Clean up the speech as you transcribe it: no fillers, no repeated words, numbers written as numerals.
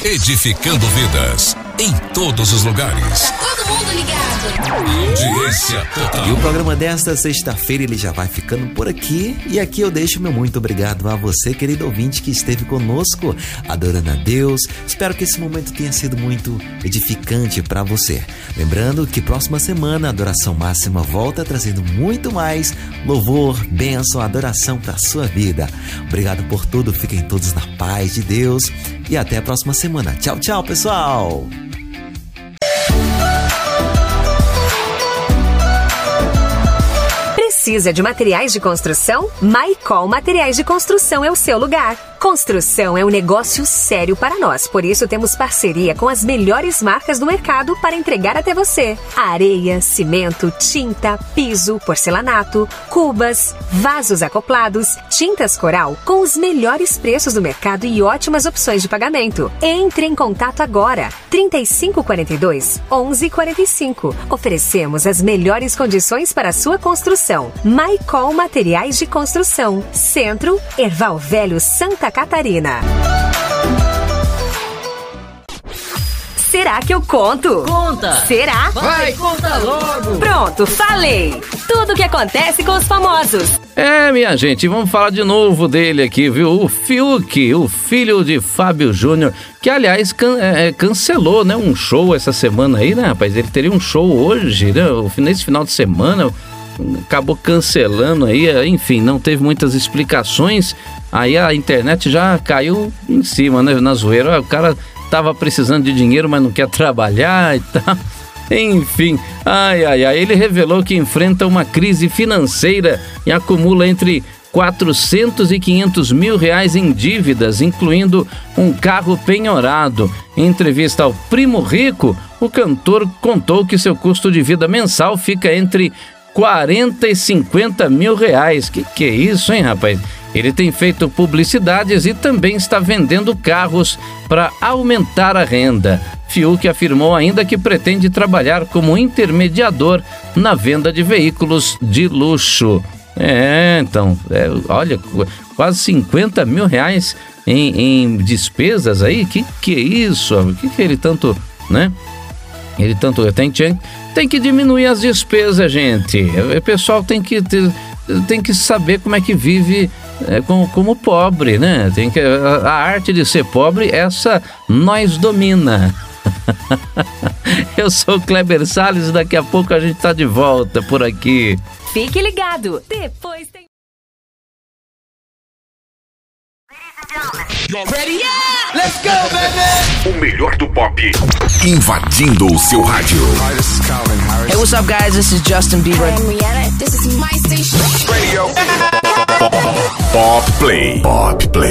edificando vidas em todos os lugares. Tá todo mundo ligado. Audiência total. E o programa desta sexta-feira ele já vai ficando por aqui. E aqui eu deixo meu muito obrigado a você, querido ouvinte, que esteve conosco, adorando a Deus. Espero que esse momento tenha sido muito edificante para você. Lembrando que próxima semana a Adoração Máxima volta trazendo muito mais louvor, bênção, adoração para sua vida. Obrigado por tudo, fiquem todos na paz de Deus e até a próxima semana. Tchau, tchau, pessoal! Precisa de materiais de construção? Maicol Materiais de Construção é o seu lugar. Construção é um negócio sério para nós, por isso temos parceria com as melhores marcas do mercado para entregar até você. Areia, cimento, tinta, piso, porcelanato, cubas, vasos acoplados, tintas coral com os melhores preços do mercado e ótimas opções de pagamento. Entre em contato agora. 3542-1145. Oferecemos as melhores condições para a sua construção. Maicol Materiais de Construção. Centro, Erval Velho, Santa Catarina. Será que eu conto? Conta! Será? Vai, conta logo! Pronto, falei! Tudo o que acontece com os famosos. Minha gente, vamos falar de novo dele aqui, viu? O Fiuk, o filho de Fábio Júnior, que aliás cancelou, né, um show essa semana aí, né, rapaz? Ele teria um show hoje, né? Nesse final de semana, acabou cancelando aí, enfim, não teve muitas explicações. Aí a internet já caiu em cima, né, na zoeira. O cara tava precisando de dinheiro, mas não quer trabalhar e tal. Enfim, ele revelou que enfrenta uma crise financeira e acumula entre 400 e 500 mil reais em dívidas, incluindo um carro penhorado. Em entrevista ao Primo Rico, o cantor contou que seu custo de vida mensal fica entre 40 e 50 mil reais. Que é isso, hein, rapaz? Ele tem feito publicidades e também está vendendo carros para aumentar a renda. Fiuk afirmou ainda que pretende trabalhar como intermediador na venda de veículos de luxo. Olha, quase 50 mil reais em despesas aí. Que é isso? O que ele tanto, né? Ele tanto tem que diminuir as despesas, gente. O pessoal tem que saber como é que vive como pobre, né? A arte de ser pobre, essa nós domina. Eu sou o Kleber Salles e daqui a pouco a gente tá de volta por aqui. Fique ligado, depois tem... Ready? Yeah! Let's go, baby! O melhor do pop invadindo o seu rádio. Hey, what's up, guys? This is Justin Bieber. I'm Rihanna. This is my station. Radio. Pop Play. Pop Play.